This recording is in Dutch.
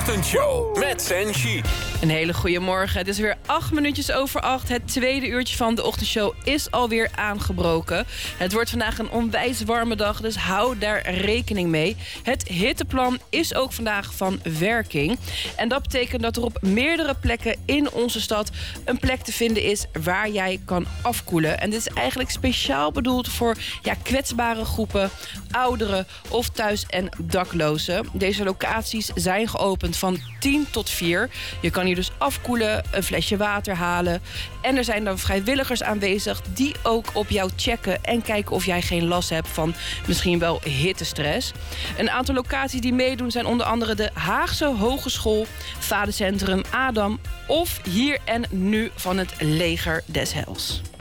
Ochtendshow met Senshi. Een hele goede morgen. Het is weer 8:08. Het tweede uurtje van de ochtendshow is alweer aangebroken. Het wordt vandaag een onwijs warme dag, dus hou daar rekening mee. Het hitteplan is ook vandaag van werking. En dat betekent dat er op meerdere plekken in onze stad een plek te vinden is waar jij kan afkoelen. En dit is eigenlijk speciaal bedoeld voor kwetsbare groepen, ouderen of thuis- en daklozen. Deze locaties zijn geopend van 10 tot 4. Je kan hier dus afkoelen, een flesje water halen. En er zijn dan vrijwilligers aanwezig die ook op jou checken en kijken of jij geen last hebt van misschien wel hittestress. Een aantal locaties die meedoen zijn onder andere de Haagse Hogeschool, Vadencentrum Adam of hier en nu van het Leger des Heils.